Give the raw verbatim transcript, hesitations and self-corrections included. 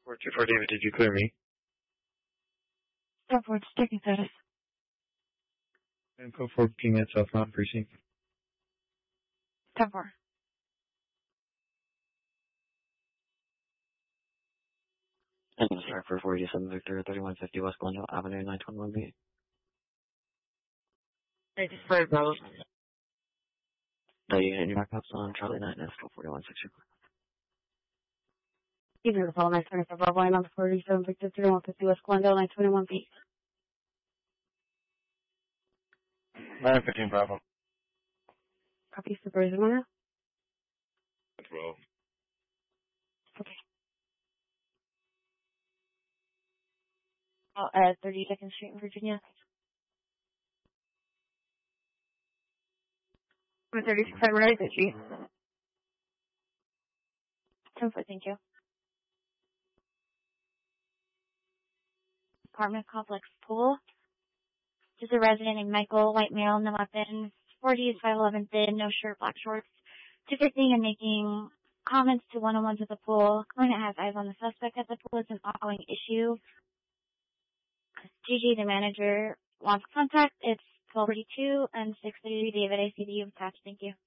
four two four, David, did you clear me? ten four, it's taking status. And code four, King at South Mountain Precinct. ten four. And sorry for forty-seven Victor, thirty-one fifty West Glendale Avenue, nine twenty-one B. Thank you for Bravo. No, you can your backups on Charlie nine S forty-one sixty. Give me the call, nine twenty-four Bravo, line on forty-seven Victor, thirty-one fifty West Glendale, nine twenty-one B. nine fifteen Bravo. Copy, Supervisor Mona. twelve. Okay. Oh, uh, thirty-second Street in Virginia. I'm at thirty-six February, Street. ten four, thank you. Apartment complex pool. Just a resident named Michael, white male, no weapon, forties, five eleven thin, no shirt, black shorts, two fifty and making comments to one-on-ones at the pool. Client has eyes on the suspect at the pool. It's an ongoing issue. Gigi, the manager, wants contact. It's twelve forty-two and six thirty. David, I see that you've attached. Thank you.